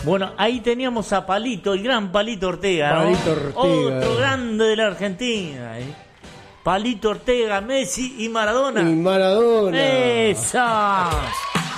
Bueno, ahí teníamos a Palito, el gran Palito Ortega, ¿no? Palito Ortega. Otro grande de la Argentina. Palito Ortega, Messi y Maradona. Y Maradona. ¡Esa!